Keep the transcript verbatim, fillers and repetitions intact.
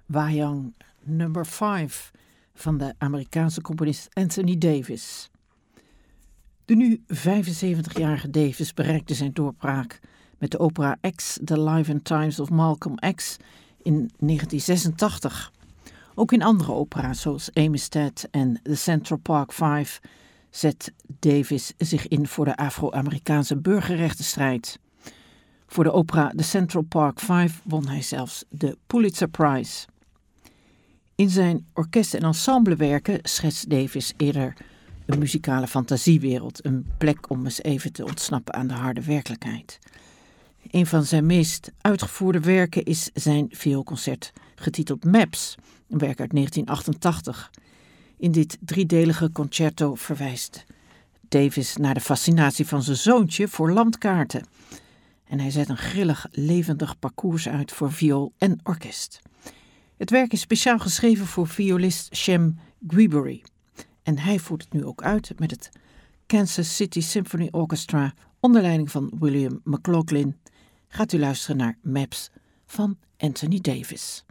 Wajang nummer vijf van de Amerikaanse componist Anthony Davis. De nu vijfenzeventigjarige Davis bereikte zijn doorbraak met de opera X, The Life and Times of Malcolm X in negentien zesentachtig. Ook in andere opera's zoals Amistad en The Central Park Five zet Davis zich in voor de Afro-Amerikaanse burgerrechtenstrijd. Voor de opera The Central Park Five won hij zelfs de Pulitzer Prize. In zijn orkest- en ensemblewerken schetst Davis eerder een muzikale fantasiewereld, een plek om eens even te ontsnappen aan de harde werkelijkheid. Een van zijn meest uitgevoerde werken is zijn vioolconcert getiteld Maps, een werk uit negentien achtentachtig. In dit driedelige concerto verwijst Davis naar de fascinatie van zijn zoontje voor landkaarten. En hij zet een grillig, levendig parcours uit voor viool en orkest. Het werk is speciaal geschreven voor violist Shem Guibery. En hij voert het nu ook uit met het Kansas City Symphony Orchestra onder leiding van William McLaughlin. Gaat u luisteren naar Maps van Anthony Davis.